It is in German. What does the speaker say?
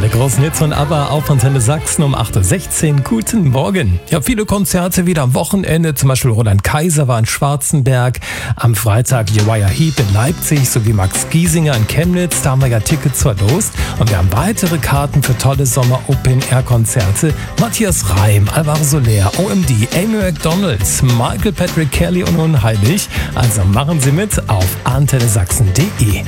Alle großen Hits von ABBA auf Antenne Sachsen um 8.16 Uhr. Guten Morgen. Ja, viele Konzerte wieder am Wochenende. Zum Beispiel Roland Kaiser war in Schwarzenberg. Am Freitag Uriah Heep in Leipzig sowie Max Giesinger in Chemnitz. Da haben wir ja Tickets verlost. Und wir haben weitere Karten für tolle Sommer-Open-Air-Konzerte. Matthias Reim, Alvaro Soler, OMD, Amy McDonald, Michael Patrick Kelly und Unheilig. Also machen Sie mit auf antennesachsen.de.